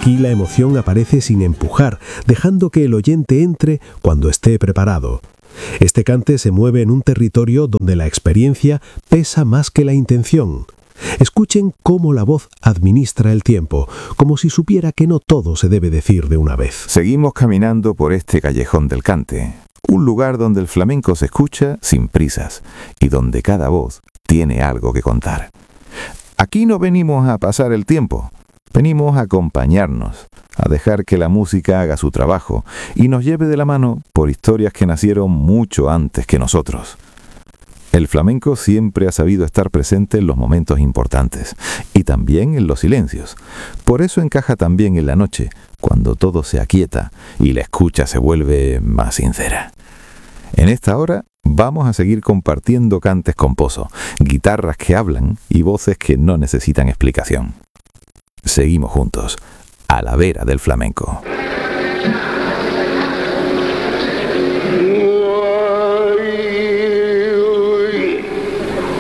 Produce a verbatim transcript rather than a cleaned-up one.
Aquí la emoción aparece sin empujar, dejando que el oyente entre cuando esté preparado. Este cante se mueve en un territorio donde la experiencia pesa más que la intención. Escuchen cómo la voz administra el tiempo, como si supiera que no todo se debe decir de una vez. Seguimos caminando por este callejón del cante, un lugar donde el flamenco se escucha sin prisas y donde cada voz tiene algo que contar. Aquí no venimos a pasar el tiempo, venimos a acompañarnos, a dejar que la música haga su trabajo y nos lleve de la mano por historias que nacieron mucho antes que nosotros. El flamenco siempre ha sabido estar presente en los momentos importantes y también en los silencios. Por eso encaja también en la noche, cuando todo se aquieta y la escucha se vuelve más sincera. En esta hora vamos a seguir compartiendo cantes con pozo, guitarras que hablan y voces que no necesitan explicación. Seguimos juntos, a la vera del flamenco.